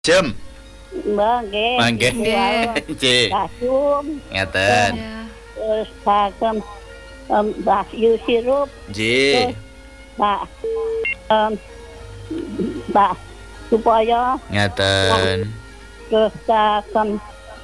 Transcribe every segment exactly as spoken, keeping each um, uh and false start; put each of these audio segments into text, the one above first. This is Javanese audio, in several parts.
Jem. Mbak nggih. Mangke. Nggih. Kasum. Ngaten. Terus kagem Mbak Yu sirup. Nggih. Mbak em Mbak supaya Ngaten. terus kagem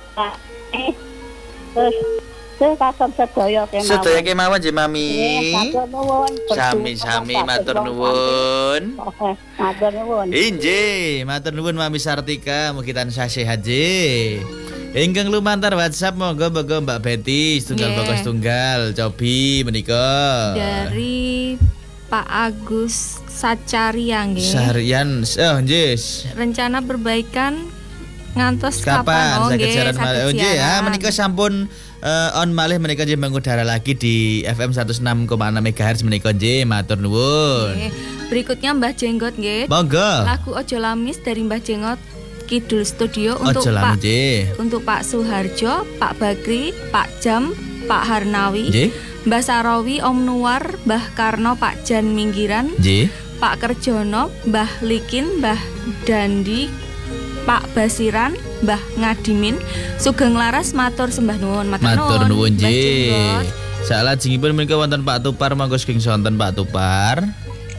terus terus kagem sedaya kemawon. Sedaya kemawon nggih Mami. Matur nuwun. Sami-sami matur nuwun. Matur nuwun. Injih, matur nuwun Mami Sartika, mugi tansah sehat nggih. Ingkang lumantar WhatsApp monggo monggo Mbak Betty setunggal Yeah. bagus tunggal cobi menika. Dari Pak Agus Sacariang nggih. Seharian oh nggih. Rencana perbaikan ngantos Kapan kapan? Oh saged nggih, siaran malih? Oh saged nggih ya, siaran. menika sampun uh, on malih menika nggih mengudara lagi di F M seratus enam koma enam megahertz menika nggih, matur nuwun. Nggih. Berikutnya Mbah Jenggot nggih. Monggo. Lagu Ojo Lamis dari Mbah Jenggot Kidul Studio untuk Ojo Pak lamis nggih. untuk Pak Suharjo, Pak Bakri, Pak Jam, Pak Harnawi, Nggih. Mbah Sarawi, Om Nuwar, Mbah Karno, Pak Jan Minggiran, Nggih. Pak Kerjono, Mbah Likin, Mbah Dandi, Pak Basiran, Mbah Ngadimin, Sugeng Laras matur sembah nuwun. Matur nuwun Mbah nggih. Jenggot. Salajengipun menika wonten Pak Tupar monggo sugeng sonten Pak Tupar.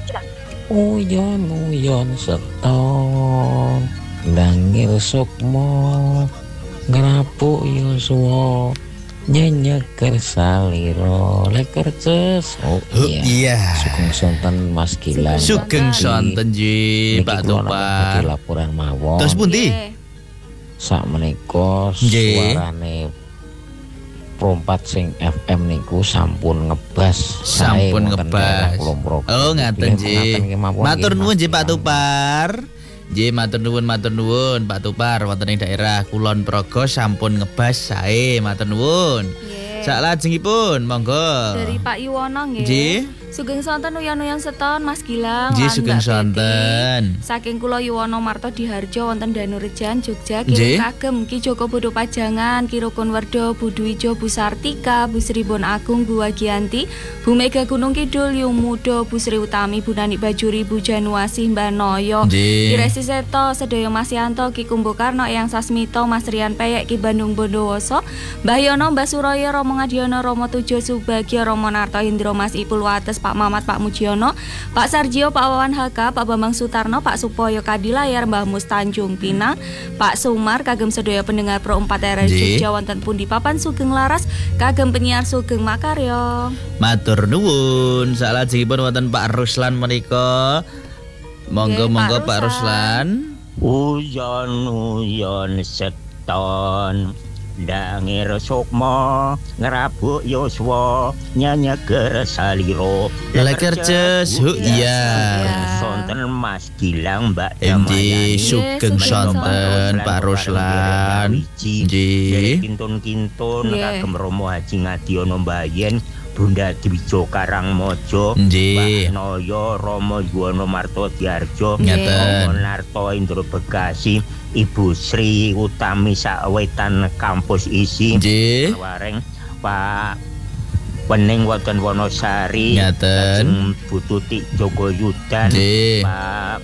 Uyon uyon seton Langir sukmo Ngerapuk Yosua Nyenyeker saliro Leker ces. Oh iya, Iya. Sugeng sonten Mas Gilang. Sugeng sonten nggih Pak Tupar. Laporan mawon. Terus pundi? Nggih. Sak menika Nggih. suarane Prompat sing F M niku sampun ngebas. Sae Sampun wonten daerah ngebas. Kulon Progo. Oh ngaten Nggih, nggih. menaken kemawon Matur nggih, nuwun Mas nggih Pak Gilang. Tupar. Nggih matur nuwun matur nuwun Pak Tupar wonten ing daerah Kulon Progo sampun ngebas sae matur nuwun. Nggih. Salajengipun monggo. Dari Pak Iwono nggih. Nggih. Sugeng sonten uyan-uyan seton Mas Gilang. Nggih lan sugeng Mbak Betty. sonten. Saking kula Yuwono Marto Diharjo wonten Danurejan Jogja Nggih. kirim kagem Ki Joko Bodo Pajangan, Ki Rukun Werdo, Bu Dwijo, Bu Sartika, Bu Sribon Agung, Bu Wagianti, Bu Mega Gunung Kidul, Yu Mudo, Bu Sri Utami, Bu Nani Bajuri, Bu Januasi, Mbah Noyo, Nggih. Ki Resi Seto, Sedoyo Masyanto, Ki Kumbo Karno, Eyang Sasmito, Mas Rian Peyek, Ki Bandung Bondowoso, Mbah Yono, Mbah Suroyo, Romo Ngadiono, Romo Tujo Subagio, Romo Narto Indro, Mas Ipul Wates, Pak Mamat, Pak Mujiono, Pak Sarjio, Pak Wawan H K, Pak Bambang Sutarno, Pak Supoyo Kadilayar, Mbah Mus Tanjung Pinang, Pak Sumar kagem sedaya pendengar Pro empat R R Nggih. Jogja wonten pundi papan Sugeng Laras kagem penyiar Sugeng Makaryo. Matur nuwun. Salajengipun wonten Pak Ruslan menika. Monggo Nggih, monggo Pak Pak Ruslan. Uyon uyon seton Dangir sukmo Ngerabuk Yosua Nyenyeker saliro Leker ces. Hu iya. Sonten Mas Gilang Mbak Endi Damayani sugeng sugeng sonten Pak Ruslan. Nggih. Kintun-kintun Nggih. kagem Romo Haji Ngadiono Mbayen Bunda Dwijo Karangmojo Nggih. Mbah Noyo Romo Yuwono Marto Diarjo Ngeten. Romo Narto Indro Bekasi Ibu Sri Utami Sawetan Kampus Isi Nggih. Wareng Pak Wening wonten Wonosari Ngeten. lajeng Bu Tutik Joko Yudan Nggih. Pak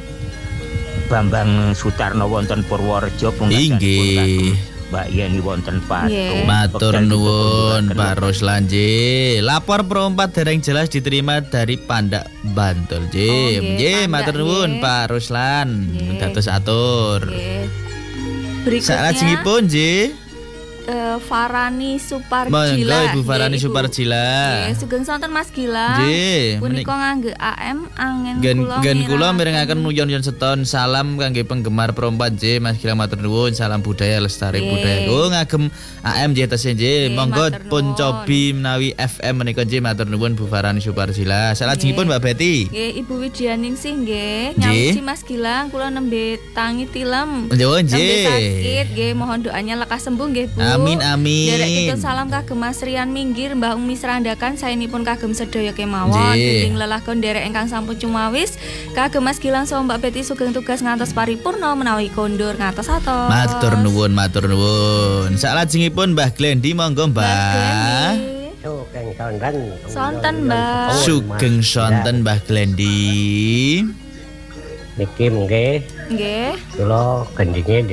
Bambang Sutarno wonten Purworejo Inggih. Mbak Yeni wonten Patu. Nggih. Matur Wekdal nuwun dipun Pak Ruslan nggih. Lapor Pro empat dereng jelas diterima dari Pandak Bantul Oh, nggih. nggih, Nggih, Pandak, matur nuwun nggih. Pak Ruslan. Nggih. Dados atur. Nggih. Berikutnya Salajengipun nggih. eh, Farani Suparjila. Monggo Ibu Farani Nggih, Ibu. Suparjila. Nggih, sugeng sonten Mas Gilang. Nggih, Punika ngangge A M angin Gen kula gen kula mirengaken. mirengaken uyon-uyon seton salam kangge penggemar Pro empat nggih Mas Gilang matur nuwun salam budaya lestari Nggih. budaya. Oh ngagem A M nggih tesih nggih. Nggih, Monggo matur pun nuwun. cobi menawi F M menika nggih matur nuwun Bu Farani Suparjila. Salajengipun Mbak Betty. Nggih, Ibu Widyaningsih nggih. Nggih. Nyawuji Mas Gilang kula nembe tangi tilem. Nggih, Nembe nggih. sakit nggih, mohon doanya lekas sembuh nggih, Bu. Amin, amin. Derek titun salam kagem Mas Rian Minggir, Mbah Umi Serandakan, saenipun kagem sedaya kemawon. Nggih. Dening lelakon derek ingkang sampun cumawis, kagem Mas Gilang saha Mbak Betty sugeng tugas ngantos paripurna menawi kondur ngantos atos. Matur nuwun matur nuwun. Salajengipun Mbah Glendi monggo Mbak Mbah. Glendi. Sugeng sonten. Sonten, Mbak. Sugeng sonten Mbah Glendi. Niki nggih Nggih. Kula gendinge